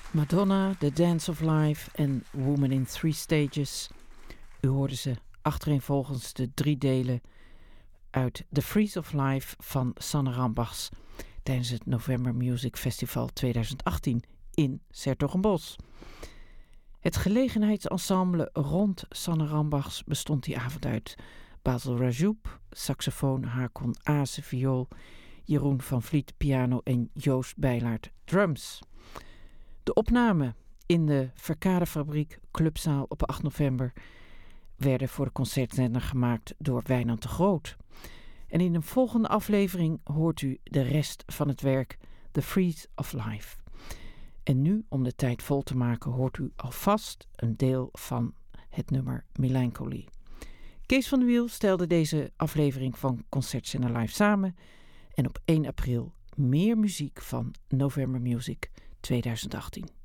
Madonna, The Dance of Life en Woman in Three Stages. U hoorde ze achtereenvolgens de 3 delen uit The Freeze of Life van Sanne Rambachs tijdens het November Music Festival 2018 in 's-Hertogenbosch. Het gelegenheidsensemble rond Sanne Rambachs bestond die avond uit Basil Rajoub, saxofoon, Hakon Aase, viool, Jeroen van Vliet, piano en Joost Bijlaert, drums. De opname in de Verkadefabriek Clubzaal op 8 november werden voor de concertzender gemaakt door Wijnand de Groot. En in een volgende aflevering hoort u de rest van het werk The Freeze of Life. En nu, om de tijd vol te maken, hoort u alvast een deel van het nummer Melancholy. Kees van de Wiel stelde deze aflevering van Concertzender Live samen. En op 1 april meer muziek van November Music 2018.